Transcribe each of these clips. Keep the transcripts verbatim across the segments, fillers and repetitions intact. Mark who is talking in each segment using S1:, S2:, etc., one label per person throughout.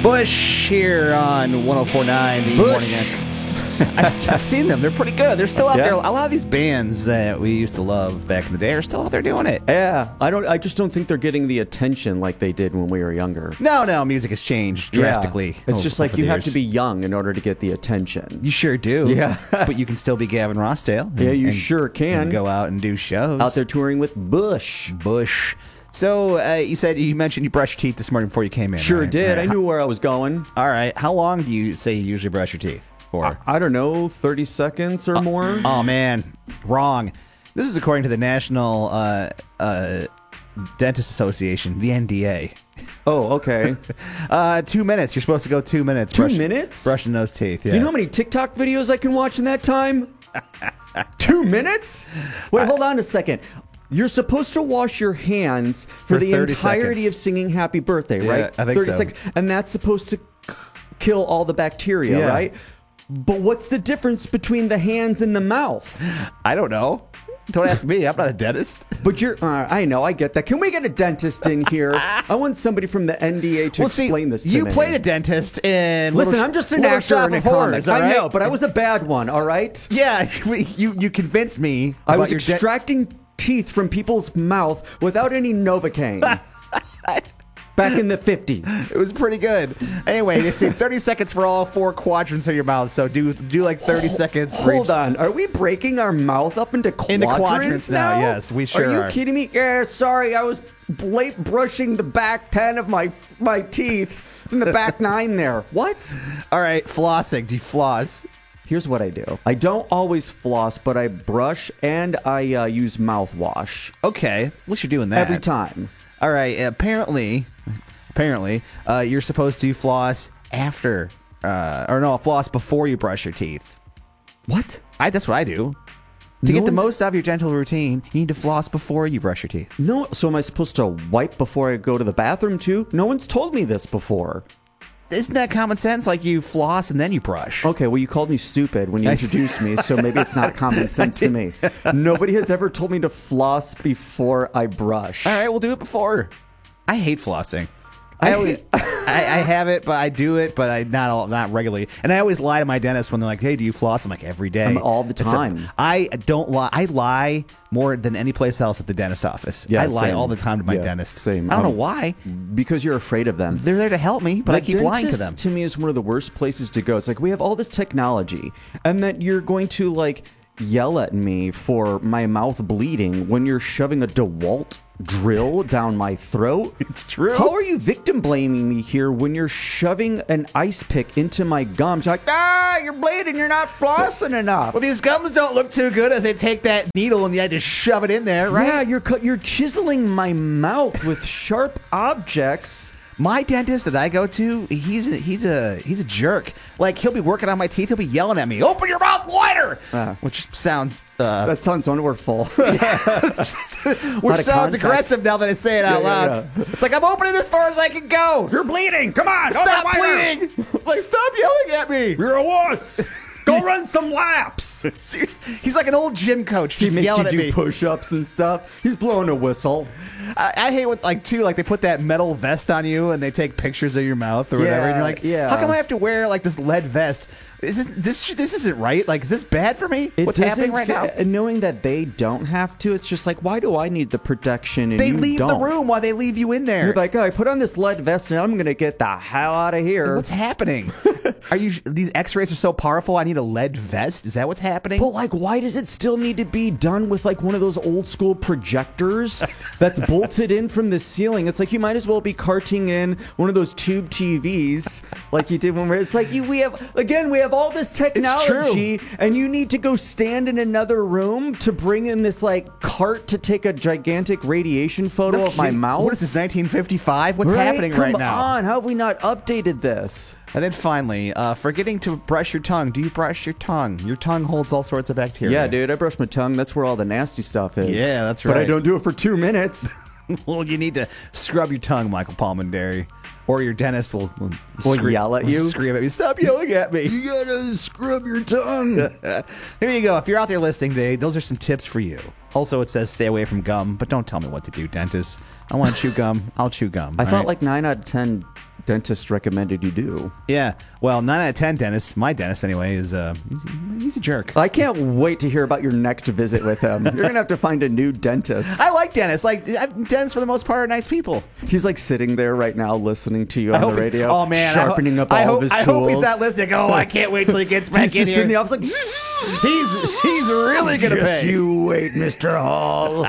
S1: Bush here on one oh four point nine, the
S2: Bush.
S1: Morning X. I've, I've seen them. They're pretty good. They're still out
S2: Yeah.
S1: there. A lot of these bands that we used to love back in the day are still out there doing it.
S2: Yeah, I don't. I just don't think they're getting the attention like they did when we were younger.
S1: No, no, music has changed drastically.
S2: Yeah. It's
S1: over-
S2: just like
S1: over
S2: you
S1: the
S2: have
S1: years.
S2: to be young in order to get the attention.
S1: You sure do.
S2: Yeah.
S1: But you can still be Gavin Rossdale. and-
S2: Yeah, you
S1: and-
S2: sure can.
S1: and go out and do shows.
S2: Out there touring with Bush.
S1: Bush. So uh, you said you mentioned you brushed your teeth this morning before you came in.
S2: Sure
S1: right?
S2: did.
S1: All right.
S2: I knew where I was going.
S1: All right. How long do you say you usually brush your teeth for?
S2: I don't know, thirty seconds or more.
S1: Oh man, wrong. This is according to the National uh, uh, Dentist Association, the N D A.
S2: Oh, okay.
S1: Uh, two minutes. You're supposed to go two minutes.
S2: Two
S1: brush-
S2: minutes?
S1: brushing those teeth. Yeah.
S2: You know how many TikTok videos I can watch in that time? Two minutes? Wait, hold on a second. You're supposed to wash your hands for,
S1: For
S2: the
S1: thirty
S2: entirety
S1: seconds.
S2: of singing Happy Birthday,
S1: Yeah,
S2: right?
S1: I think
S2: thirty
S1: so.
S2: seconds. And that's supposed to kill all the bacteria,
S1: Yeah.
S2: right? But what's the difference between the hands and the mouth?
S1: I don't know. Don't ask me. I'm not a dentist.
S2: But you're, uh, I know, I get that. Can we get a dentist in here? I want somebody from the N D A to
S1: Well, see,
S2: explain this to
S1: you
S2: me.
S1: played a dentist in.
S2: Listen,
S1: Little,
S2: I'm just an
S1: Little
S2: actor
S1: Shop
S2: in a
S1: of Horrors,
S2: comic.
S1: all
S2: I
S1: right?
S2: know, but I was a bad one, all right?
S1: Yeah, you you convinced me.
S2: I
S1: about
S2: was
S1: your de-
S2: extracting teeth from people's mouth without any Novocaine. Back in the fifties.
S1: It was pretty good. Anyway, they say thirty seconds for all four quadrants of your mouth. So do do like thirty seconds. For
S2: Hold
S1: each-
S2: on. Are we breaking our mouth up into quadrants,
S1: Into quadrants now, yes, we sure
S2: Are you
S1: are.
S2: kidding me? Yeah, sorry. I was late brushing the back ten of my my teeth. It's in the back nine there. What?
S1: All right, flossing. Do you floss?
S2: Here's what I do. I don't always floss, but I brush and I uh, use mouthwash
S1: Okay, at least you're doing that
S2: every time.
S1: All right. Apparently, apparently, uh, you're supposed to floss after, uh, or no, floss before you brush your teeth.
S2: What?
S1: I. That's what I do. To
S2: No
S1: get the
S2: one's-
S1: most out of your dental routine, you need to floss before you brush your teeth.
S2: No. So am I supposed to wipe before I go to the bathroom too? No one's told me this before.
S1: Isn't that common sense? Like you floss and then you brush.
S2: Okay, well, you called me stupid when you introduced me, so maybe it's not common sense to me. Nobody has ever told me to floss before I brush.
S1: All right, we'll do it before. I hate flossing. I always, I, I have it, but I do it, but I not all, not regularly. And I always lie to my dentist when they're like, "Hey, do you floss?" I'm like, "Every day,
S2: I'm all the
S1: It's a-
S2: time.
S1: I don't lie. I lie more than any place else at the dentist office.
S2: Yeah,
S1: I lie
S2: same.
S1: all the time to my
S2: Yeah,
S1: dentist.
S2: same.
S1: I don't
S2: Um,
S1: know why.
S2: Because you're afraid of them.
S1: They're there to help me, but I
S2: The
S1: keep lying to
S2: dentist,
S1: them.
S2: To me, is one of the worst places to go. It's like we have all this technology, and that you're going to like yell at me for my mouth bleeding when you're shoving a DeWalt drill down my throat.
S1: It's true.
S2: How are you victim blaming me here when you're shoving an ice pick into my gums? You're like, ah, you're bleeding. You're not flossing enough.
S1: Well, these gums don't look too good as they take that needle and you had to shove it in there, right?
S2: Yeah, you're cu- you're chiseling my mouth with sharp objects.
S1: My dentist that I go to, he's a, he's a he's a jerk. Like he'll be working on my teeth, he'll be yelling at me, "Open your mouth wider,"
S2: Uh.
S1: which sounds uh,
S2: That sounds wonderful.
S1: which
S2: of
S1: sounds
S2: context.
S1: aggressive now that I say it out
S2: Yeah, yeah,
S1: loud. It's like I'm opening as far as I can go.
S2: You're bleeding. Come on,
S1: Stop
S2: open wider.
S1: bleeding! Like stop yelling at me.
S2: You're a wuss. Go run some laps.
S1: Seriously, he's like an old gym coach,
S2: He
S1: just
S2: makes
S1: yelling
S2: you
S1: at
S2: do
S1: me.
S2: push-ups and stuff. He's blowing a whistle.
S1: I, I hate what like too like they put that metal vest on you and they take pictures of your mouth or whatever, and
S2: Yeah,
S1: you're like,
S2: yeah.
S1: how come I have to wear like this lead vest? Is it, this this isn't right? Like, is this bad for me?
S2: It
S1: What's
S2: doesn't
S1: happening right
S2: fit-
S1: now?
S2: and knowing that they don't have to, it's just like, why do I need the protection and
S1: They
S2: you
S1: leave
S2: don't?
S1: the room while they leave you in there.
S2: You're like, oh, I put on this lead vest and I'm gonna get the hell out of here.
S1: What's happening? Are you? These X-rays are so powerful. I need a lead vest. Is that what's happening?
S2: But like, why does it still need to be done with like one of those old school projectors that's bolted in from the ceiling? It's like you might as well be carting in one of those tube T Vs like you did when we're. It's like you we have again we have all this technology, and you need to go stand in another room to bring in this like cart to take a gigantic radiation photo of my
S1: Okay,
S2: mouth.
S1: What is this? nineteen fifty-five? What's
S2: Right?
S1: happening
S2: Come
S1: right now?
S2: on, how have we not updated this?
S1: And then finally, uh, forgetting to brush your tongue. Do you brush your tongue? Your tongue holds all sorts of bacteria.
S2: Yeah, dude, I brush my tongue. That's where all the nasty stuff is.
S1: Yeah, that's
S2: But I
S1: right.
S2: don't do it for two minutes.
S1: Well, you need to scrub your tongue, Michael Palmendary. Or your dentist will, will,
S2: Will
S1: scream,
S2: yell at
S1: will
S2: you?
S1: Scream at me. Stop yelling at me.
S2: You gotta scrub your tongue.
S1: There you go. If you're out there listening today, those are some tips for you. Also, it says stay away from gum, but don't tell me what to do, dentist. I want to chew gum. I'll chew gum.
S2: I
S1: all
S2: thought
S1: right?
S2: like nine out of ten dentist recommended you do.
S1: Yeah. Well, nine out of ten dentists, my dentist anyway, is uh, he's, he's a jerk.
S2: I can't wait to hear about your next visit with him. You're going to have to find a new dentist.
S1: I like dentists. Like, dentists for the most part are nice people.
S2: He's like sitting there right now listening to you on
S1: I hope
S2: the
S1: he's-
S2: radio.
S1: Oh, man.
S2: Sharpening
S1: I ho-
S2: up all
S1: I hope,
S2: of his
S1: I
S2: tools.
S1: hope he's not listening. Oh, I can't wait till he gets back
S2: He's
S1: in
S2: just
S1: here.
S2: in the office like,
S1: He's, he's really going to
S2: just
S1: pay.
S2: you wait, Mister Hall.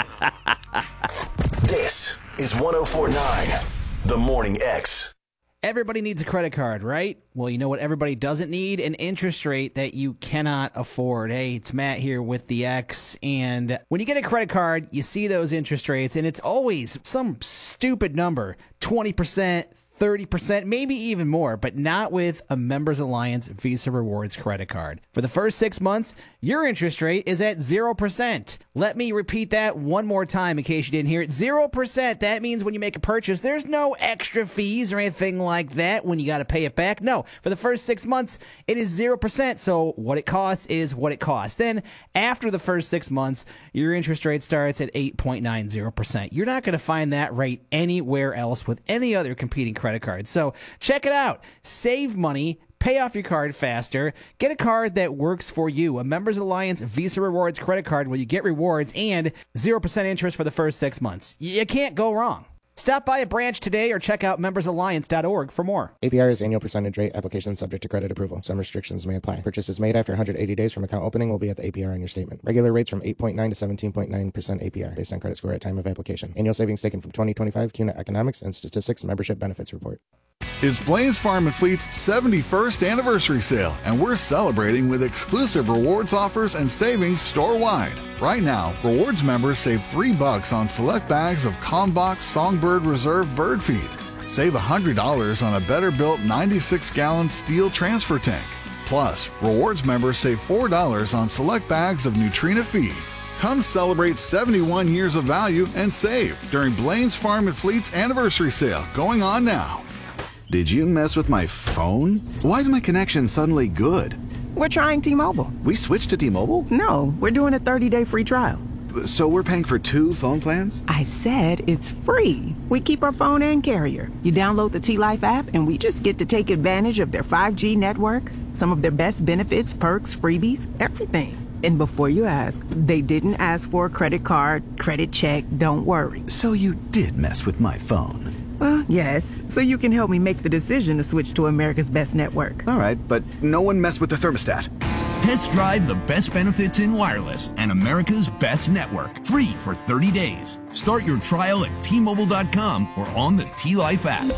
S3: This is one oh four point nine, The Morning X.
S4: Everybody needs a credit card, right? Well, you know what everybody doesn't need? An interest rate that you cannot afford. Hey, it's Matt here with the X. And when you get a credit card, you see those interest rates, and it's always some stupid number, twenty percent, thirty percent, maybe even more, but not with a Members Alliance Visa Rewards credit card. For the first six months, your interest rate is at zero percent. Let me repeat that one more time in case you didn't hear it. zero percent. That means when you make a purchase, there's no extra fees or anything like that when you got to pay it back. No, for the first six months, it is zero percent. So what it costs is what it costs. Then after the first six months, your interest rate starts at eight point nine zero percent. You're not going to find that rate anywhere else with any other competing credit card. So check it out. Save money. Pay off your card faster. Get a card that works for you. A Members Alliance Visa Rewards credit card where you get rewards and zero percent interest for the first six months. You can't go wrong. Stop by a branch today or check out members alliance dot org for more.
S5: A P R is annual percentage rate. Application subject to credit approval. Some restrictions may apply. Purchases made after one hundred eighty days from account opening will be at the A P R on your statement. Regular rates from eight point nine to seventeen point nine percent A P R based on credit score at time of application. Annual savings taken from twenty twenty-five C U N A Economics and Statistics Membership Benefits Report.
S6: It's Blaine's Farm and Fleet's seventy-first anniversary sale, and we're celebrating with exclusive rewards offers and savings store-wide. Right now, rewards members save three bucks on select bags of Kalmbach Songbird Reserve bird feed. Save one hundred dollars on a better-built ninety-six gallon steel transfer tank. Plus, rewards members save four dollars on select bags of Nutrina feed. Come celebrate seventy-one years of value and save during Blaine's Farm and Fleet's anniversary sale going on now.
S7: Did you mess with my phone? Why is my connection suddenly good?
S8: We're trying T-Mobile.
S7: We switched to T-Mobile?
S8: No, we're doing a thirty-day free trial.
S7: So we're paying for two phone plans?
S8: I said it's free. We keep our phone and carrier. You download the T-Life app and we just get to take advantage of their five G network, some of their best benefits, perks, freebies, everything. And before you ask, they didn't ask for a credit card, credit check, don't worry.
S7: So you did mess with my phone?
S8: Well, yes, so you can help me make the decision to switch to America's best network.
S7: All right, but no one messed with the thermostat.
S9: Test drive the best benefits in wireless and America's best network. Free for thirty days. Start your trial at T Mobile dot com or on the T-Life app.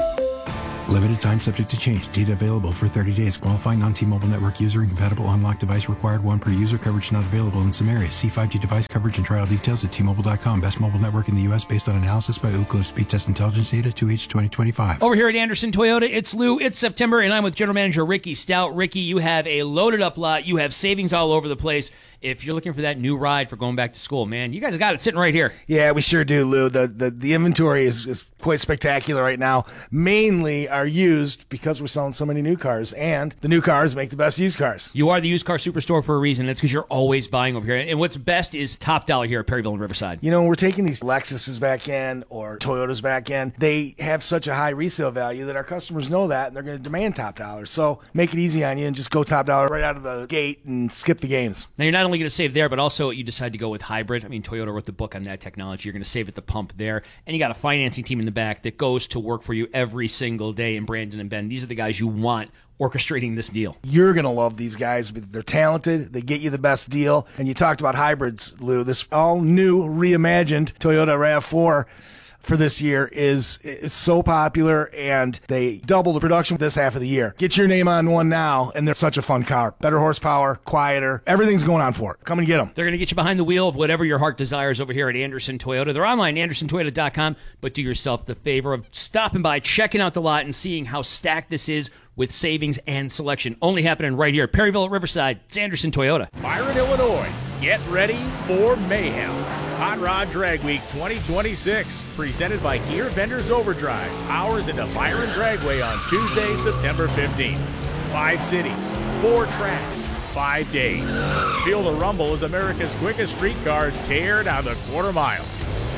S10: Limited time subject to change. Data available for thirty days. Qualifying non-T-Mobile network user. Incompatible unlocked device required. One per user. Coverage not available in some areas. See five G device coverage and trial details at T Mobile dot com. Best mobile network in the U S based on analysis by Ookla Speed Test Intelligence Data two H twenty twenty-five.
S11: Over here at Anderson Toyota, it's Lou. It's September, and I'm with General Manager Ricky Stout. Ricky, you have a loaded up lot. You have savings all over the place. If you're looking for that new ride for going back to school, man, you guys have got it sitting right here.
S12: Yeah, we sure do, Lou. The the, the inventory is, is quite spectacular right now. Mainly are used because we're selling so many new cars, and the new cars make the best used cars.
S11: You are the used car superstore for a reason. It's because you're always buying over here. And what's best is top dollar here at Perryville and Riverside.
S12: You know, we're taking these Lexuses back in or Toyotas back in. They have such a high resale value that our customers know that, and they're going to demand top dollar. So make it easy on you and just go top dollar right out of the gate and skip the games.
S11: Now, you're not only going to save there, but also you decide to go with hybrid. I mean, Toyota wrote the book on that technology. You're going to save at the pump there. And you got a financing team in the back that goes to work for you every single day in Brandon and Ben. These are the guys you want orchestrating this deal.
S12: You're going to love these guys. They're talented. They get you the best deal. And you talked about hybrids, Lou. This all new, reimagined Toyota RAV four for this year is, is so popular, and they double the production this half of the year. Get your name on one now, and they're such a fun car. Better horsepower, quieter. Everything's going on for it. Come and get them.
S11: They're going to get you behind the wheel of whatever your heart desires over here at Anderson Toyota. They're online, anderson toyota dot com, but do yourself the favor of stopping by, checking out the lot, and seeing how stacked this is with savings and selection. Only happening right here at Perryville at Riverside. It's Anderson Toyota.
S13: Byron, Illinois. Get ready for mayhem. Hot Rod Drag Week twenty twenty-six, presented by Gear Vendors Overdrive. Hours into Byron Dragway on Tuesday, September fifteenth. Five cities, four tracks, five days. Feel the rumble as America's quickest street cars tear down the quarter mile.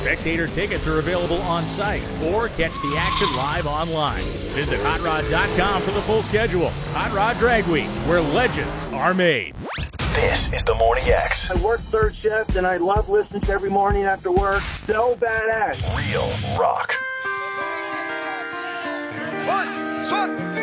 S13: Spectator tickets are available on site or catch the action live online. Visit hot rod dot com for the full schedule. Hot Rod Drag Week, where legends are made.
S3: This is the Morning X.
S14: I work third shift and I love listening to every morning after work. So badass.
S3: Real rock.
S14: One, one.